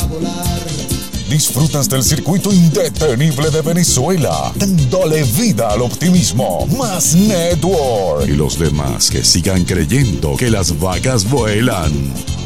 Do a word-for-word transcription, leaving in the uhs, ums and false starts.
volar. Disfrutas del circuito indetenible de Venezuela, dándole vida al optimismo. Más Network. Y los demás que sigan creyendo que las vacas vuelan.